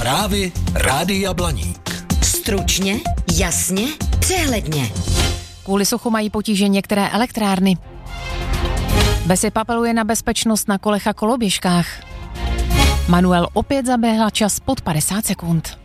Zprávy Rádia Blaník. Stručně, jasně, přehledně. Kvůli suchu mají potíže některé elektrárny. BESIP apeluje na bezpečnost na kolech a koloběžkách. Manuel opět zaběhla čas pod 50 sekund.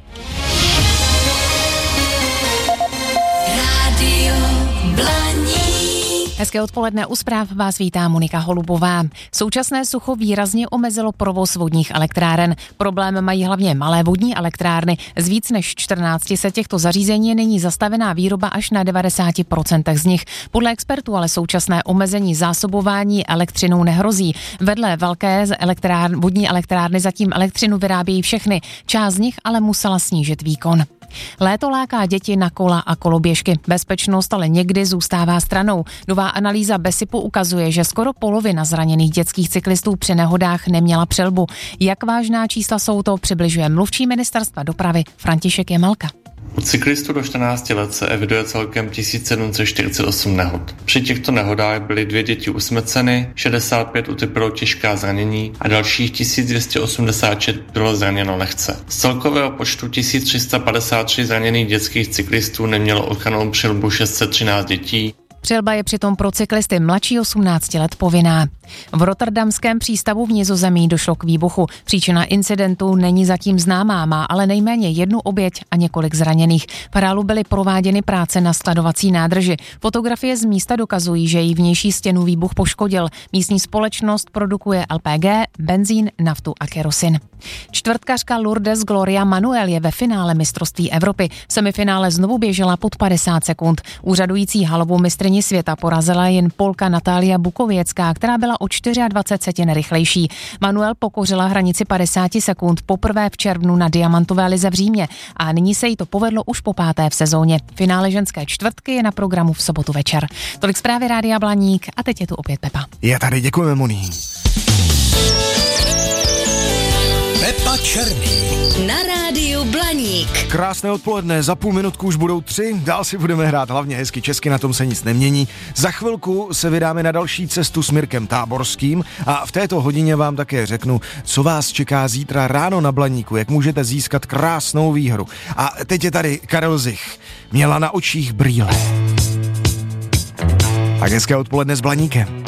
Rádio Blaník. Hezké odpoledne, u zpráv vás vítá Monika Holubová. Současné sucho výrazně omezilo provoz vodních elektráren. Problém mají hlavně malé vodní elektrárny. Z víc než 14 se těchto zařízení je nyní zastavená výroba až na 90% z nich. Podle expertů ale současné omezení zásobování elektřinou nehrozí. Vedle velké vodní elektrárny zatím elektřinu vyrábějí všechny. Část z nich ale musela snížit výkon. Léto láká děti na kola a koloběžky. Bezpečnost ale někdy zůstává stranou. Nová analýza BESIPu ukazuje, že skoro polovina zraněných dětských cyklistů při nehodách neměla přelbu. Jak vážná čísla jsou to, přibližuje mluvčí ministerstva dopravy František Jemelka. U cyklistů do 14 let se eviduje celkem 1748 nehod. Při těchto nehodách byly 2 děti usmrceny, 65 utrpělo těžká zranění a dalších 1286 bylo zraněno lehce. Z celkového počtu 1353 zraněných dětských cyklistů nemělo ochrannou přilbu 613 dětí. Přelba je přitom pro cyklisty mladší 18 let povinná. V rotterdamském přístavu v Nizozemí došlo k výbuchu. Příčina incidentu není zatím známá, má ale nejméně jednu oběť a několik zraněných. V areálu byly prováděny práce na skladovací nádrži. Fotografie z místa dokazují, že její vnější stěnu výbuch poškodil. Místní společnost produkuje LPG, benzín, naftu a kerosin. Čtvrtkařka Lourdes Gloria Manuel je ve finále mistrovství Evropy. V semifinále znovu běžela pod 50 sekund. Úřadující halovou mistryni světa porazila jen Polka Natália Bukověcká, která byla o 24 setin rychlejší. Manuel pokořila hranici 50 sekund poprvé v červnu na diamantové lize v Římě a nyní se jí to povedlo už po 5. v sezóně. Finále ženské čtvrtky je na programu v sobotu večer. Tolik zprávy Rádia Blaník a teď je tu opět Pepa. Já tady děkujeme, Moni. Pepa Černý. Na Rádiu Blaník. Krásné odpoledne, za půl minutku už budou 3, dál si budeme hrát hlavně hezky česky, na tom se nic nemění. Za chvilku se vydáme na další cestu s Mirkem Táborským a v této hodině vám také řeknu, co vás čeká zítra ráno na Blaníku, jak můžete získat krásnou výhru. A teď je tady Karel Zich, měla na očích brýle. Tak hezké odpoledne s Blaníkem.